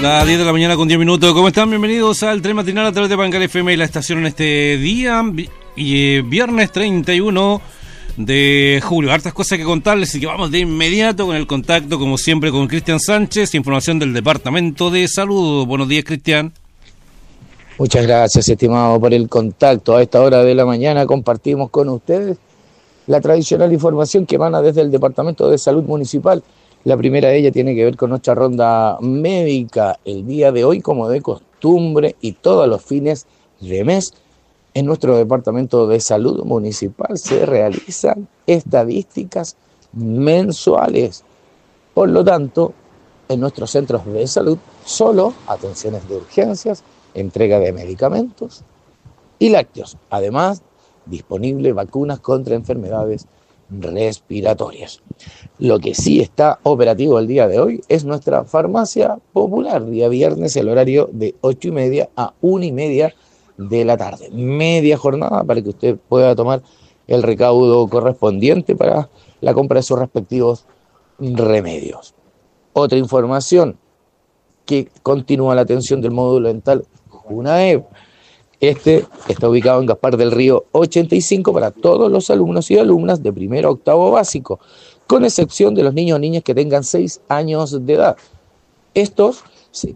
Las 10 de la mañana con 10 minutos. ¿Cómo están? Bienvenidos al Tren Matinal a través de Pangal FM y la estación en este día, viernes 31 de julio. Hartas cosas que contarles, así que vamos de inmediato con el contacto, como siempre, con Cristian Sánchez, información del Departamento de Salud. Buenos días, Cristian. Muchas gracias, estimado, por el contacto. A esta hora de la mañana compartimos con ustedes la tradicional información que emana desde el Departamento de Salud Municipal. La primera de ellas tiene que ver con nuestra ronda médica. El día de hoy, como de costumbre, y todos los fines de mes, en nuestro Departamento de Salud Municipal se realizan estadísticas mensuales. Por lo tanto, en nuestros centros de salud, solo atenciones de urgencias, entrega de medicamentos y lácteos. Además, disponibles vacunas contra enfermedades respiratorias. Lo que sí está operativo el día de hoy es nuestra farmacia popular. Día viernes, el horario de 8:30 a 1:30 de la tarde. Media jornada para que usted pueda tomar el recaudo correspondiente para la compra de sus respectivos remedios. Otra información, que continúa la atención del módulo dental Junaep. Este está ubicado en Gaspar del Río 85 para todos los alumnos y alumnas de primero a octavo básico, con excepción de los niños o niñas que tengan 6 años de edad. Estas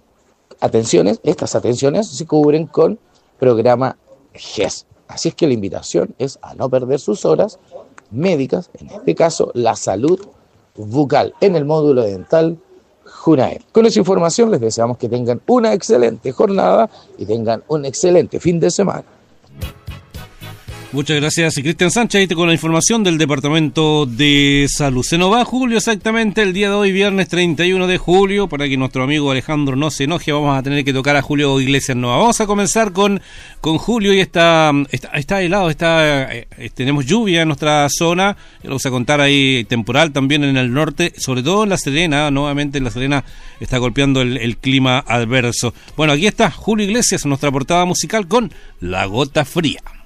atenciones se cubren con programa GES. Así es que la invitación es a no perder sus horas médicas, en este caso la salud bucal, en el módulo dental Junaep. Con esa información les deseamos que tengan una excelente jornada y tengan un excelente fin de semana. Muchas gracias, Cristian Sánchez, con la información del Departamento de Salud. Se nos va julio exactamente el día de hoy, viernes 31 de julio, para que nuestro amigo Alejandro no se enoje, vamos a tener que tocar a Julio Iglesias Nova. Vamos a comenzar con Julio y está helado, tenemos lluvia en nuestra zona, vamos a contar ahí temporal también en el norte, sobre todo en La Serena, nuevamente en La Serena está golpeando el clima adverso. Bueno, aquí está Julio Iglesias, nuestra portada musical con La Gota Fría.